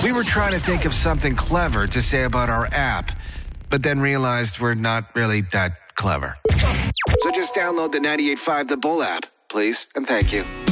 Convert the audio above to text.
We were trying to think of something clever to say about our app, but then realized we're not really that clever. So just download the 98.5 The Bull app, please, and thank you.